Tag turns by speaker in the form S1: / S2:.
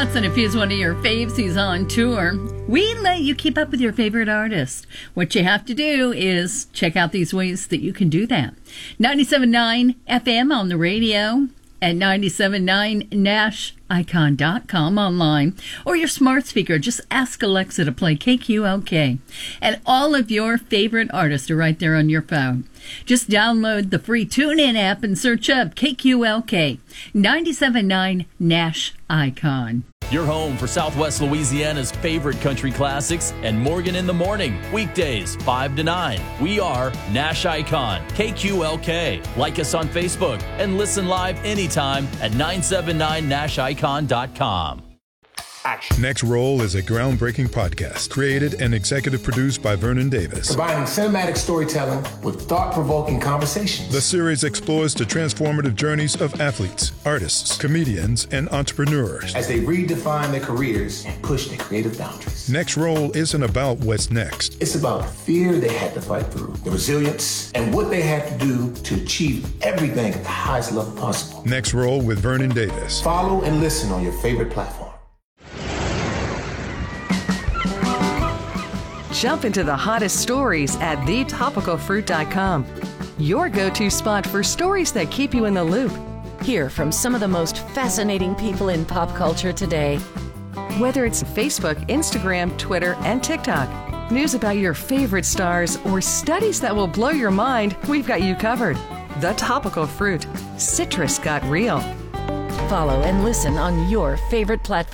S1: Johnson, if he's one of your faves, he's on tour. We let you keep up with your favorite artist. What you have to do is check out these ways that you can do that. 97.9 FM on the radio, at 97.9NashIcon.com online, or your smart speaker. Just ask Alexa to play KQLK. And all of your favorite artists are right there on your phone. Just download the free TuneIn app and search up KQLK 97.9 Nash Icon.
S2: Your home for Southwest Louisiana's favorite country classics and Morgan in the Morning, weekdays 5 to 9. We are Nash Icon, KQLK. Like us on Facebook and listen live anytime at 979nashicon.com.
S3: Action. Next Roll is a groundbreaking podcast created and executive produced by Vernon Davis.
S4: Combining cinematic storytelling with thought-provoking conversations.
S3: The series explores the transformative journeys of athletes, artists, comedians, and entrepreneurs
S4: as they redefine their careers and push their creative boundaries.
S3: Next Roll isn't about what's next.
S4: It's about the fear they had to fight through, the resilience, and what they had to do to achieve everything at the highest level possible.
S3: Next Roll with Vernon Davis.
S4: Follow and listen on your favorite platform.
S5: Jump into the hottest stories at thetopicalfruit.com. Your go-to spot for stories that keep you in the loop.
S6: Hear from some of the most fascinating people in pop culture today.
S5: Whether it's Facebook, Instagram, Twitter, and TikTok, news about your favorite stars, or studies that will blow your mind, we've got you covered. The Topical Fruit. Citrus got real.
S6: Follow and listen on your favorite platform.